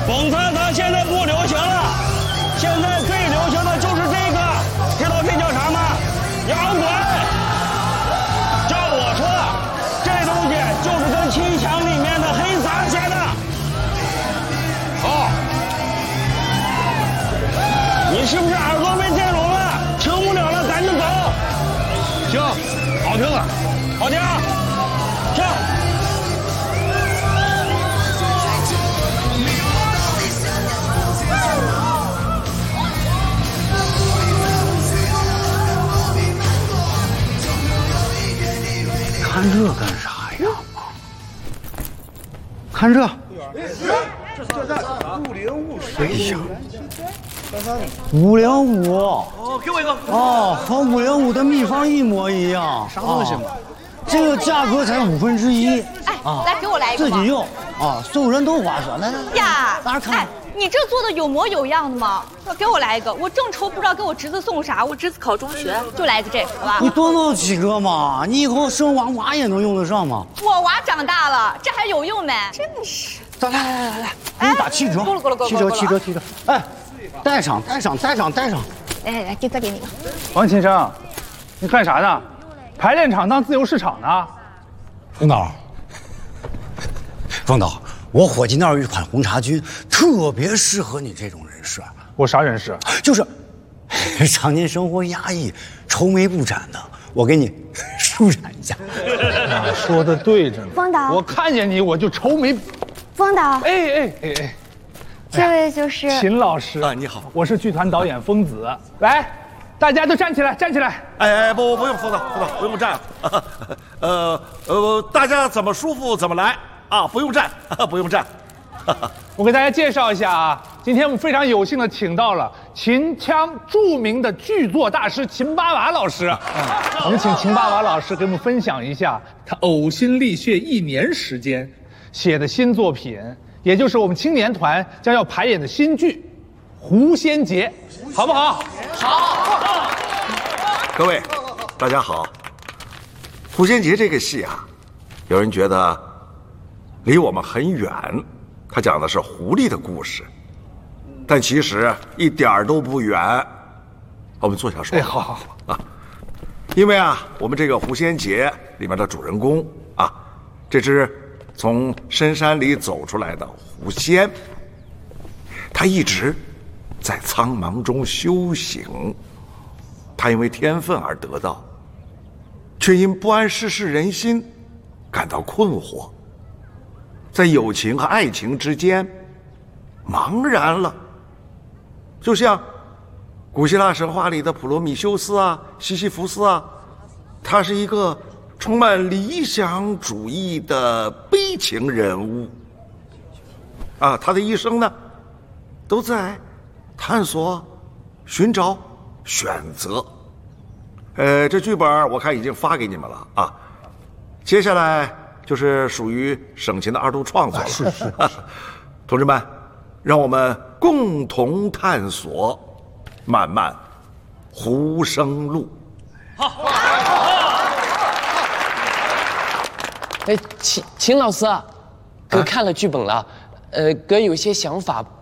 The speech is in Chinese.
风餐堂现在不流行了，现在最流行的就是这个，知道这叫啥吗？摇滚。照我说，这东西就是跟七强里面的黑撒学的。好，你是不是耳朵被电聋了？听不了了，赶紧走。行，好听了，好听，行。 看这干啥呀？看这，哎呀，505 哦，给我一个哦，和505的秘方一模一样。 啥东西嘛？ 这个价格才1/5。 哎，来给我来一个自己用啊，所有人都划算。来， 呀， 大家看。 哎，你这做的有模有样的吗？给我来一个，我正愁不知道给我侄子送啥，我侄子考中学，就来一个这个，好吧？ 你多弄几个嘛，你以后生娃也能用得上嘛。 我娃长大了，这还有用没？真是。 来，给你打7折。7折。哎，带上。 来，再给你一个。 王先生，你干啥呢？排练场当自由市场呢？ 冯导，我伙计那儿有一款红茶菌，特别适合你这种人士。 我啥人士？ 就是常年生活压抑、愁眉不展的，我给你舒展一下。 说的对着呢。 冯导， 我看见你我就愁眉。 冯导， 哎， 这位就是秦老师啊，你好， 我是剧团导演疯子。来，大家都站起来。 哎，不用，冯导不用站。大家怎么舒服怎么来啊，不用站。 我给大家介绍一下啊，今天我们非常有幸的请到了秦腔著名的剧作大师秦八娃老师。我们请秦八娃老师给我们分享一下他呕心沥血1年时间写的新作品，也就是我们青年团将要排演的新剧《狐仙节》，好不好？好。 各位，大家好。狐仙节这个戏啊，有人觉得离我们很远，它讲的是狐狸的故事，但其实一点儿都不远。我们坐下说。 好啊，因为啊，我们这个狐仙节里面的主人公啊，这只从深山里走出来的狐仙，他一直在苍茫中修行，他因为天分而得到，却因不谙世事人心感到困惑，在友情和爱情之间茫然了。就像古希腊神话里的普罗米修斯啊、西西弗斯啊，他是一个充满理想主义的悲情人物啊，他的一生呢都在探索、寻找、选择。这剧本我看已经发给你们了啊，接下来就是属于省琴的二度创作了。是，同志们，让我们共同探索漫漫狐生路。 好。哎，秦老师啊，哥看了剧本了，哥有些想法